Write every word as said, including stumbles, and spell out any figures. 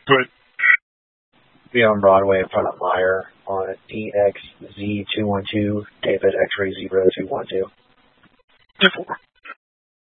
Good. Be on Broadway in front of Meyer on D X Z two one two, David X-ray zero two one two. ten four.